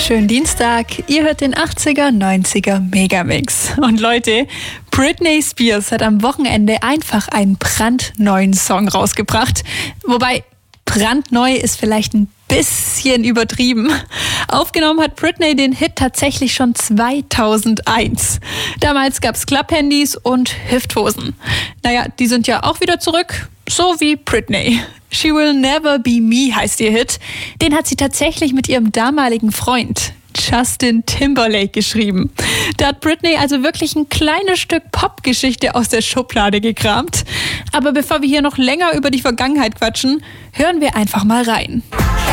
Schönen Dienstag, ihr hört den 80er, 90er Megamix. Und Leute, Britney Spears hat am Wochenende einfach einen brandneuen Song rausgebracht. Wobei, brandneu ist vielleicht ein bisschen übertrieben. Aufgenommen hat Britney den Hit tatsächlich schon 2001. Damals gab es Klapphandys und Hüfthosen. Naja, die sind ja auch wieder zurück, so wie Britney. She Will Never Be Me heißt ihr Hit. Den hat sie tatsächlich mit ihrem damaligen Freund Justin Timberlake geschrieben. Da hat Britney also wirklich ein kleines Stück Popgeschichte aus der Schublade gekramt. Aber bevor wir hier noch länger über die Vergangenheit quatschen, hören wir einfach mal rein.